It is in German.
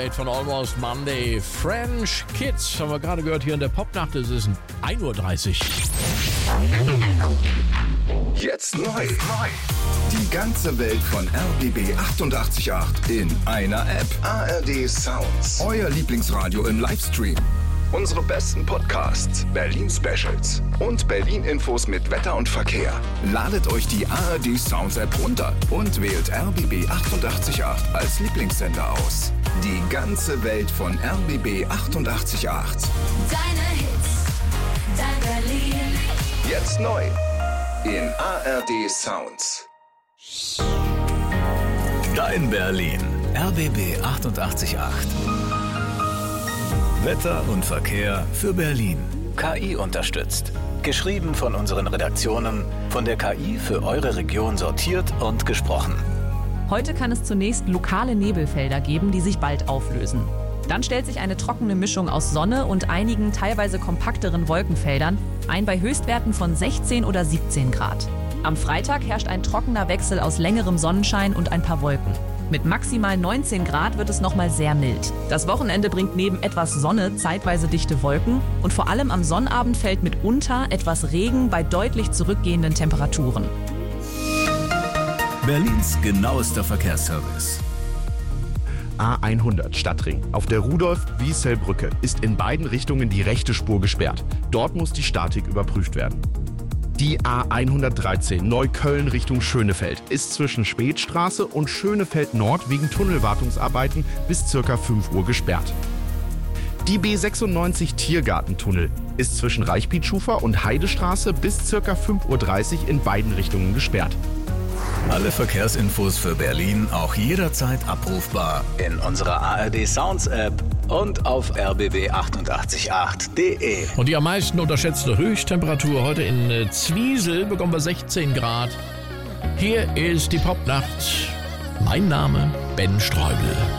Update von Almost Monday. French Kids haben wir gerade gehört hier in der Popnacht. Es ist 1:30 Uhr. Jetzt neu. Die ganze Welt von RBB 88.8 in einer App. ARD Sounds. Euer Lieblingsradio im Livestream. Unsere besten Podcasts, Berlin-Specials und Berlin-Infos mit Wetter und Verkehr. Ladet euch die ARD Sounds App runter und wählt RBB 88.8 als Lieblingssender aus. Die ganze Welt von RBB 88.8. Deine Hits, dein Berlin. Jetzt neu in ARD Sounds. Dein Berlin. RBB 88.8. Wetter und Verkehr für Berlin. KI unterstützt. Geschrieben von unseren Redaktionen, von der KI für eure Region sortiert und gesprochen. Heute kann es zunächst lokale Nebelfelder geben, die sich bald auflösen. Dann stellt sich eine trockene Mischung aus Sonne und einigen teilweise kompakteren Wolkenfeldern ein bei Höchstwerten von 16 oder 17 Grad. Am Freitag herrscht ein trockener Wechsel aus längerem Sonnenschein und ein paar Wolken. Mit maximal 19 Grad wird es nochmal sehr mild. Das Wochenende bringt neben etwas Sonne zeitweise dichte Wolken und vor allem am Sonnabend fällt mitunter etwas Regen bei deutlich zurückgehenden Temperaturen. Berlins genauester Verkehrsservice. A100 Stadtring. Auf der Rudolf-Wiesel-Brücke ist in beiden Richtungen die rechte Spur gesperrt. Dort muss die Statik überprüft werden. Die A113 Neukölln Richtung Schönefeld ist zwischen Spätstraße und Schönefeld Nord wegen Tunnelwartungsarbeiten bis ca. 5 Uhr gesperrt. Die B96 Tiergartentunnel ist zwischen Reichbietschufer und Heidestraße bis ca. 5:30 Uhr in beiden Richtungen gesperrt. Alle Verkehrsinfos für Berlin auch jederzeit abrufbar in unserer ARD Sounds App und auf rbb888.de. Und die am meisten unterschätzte Höchsttemperatur heute in Zwiesel bekommen wir 16 Grad. Hier ist die Popnacht. Mein Name Ben Streubel.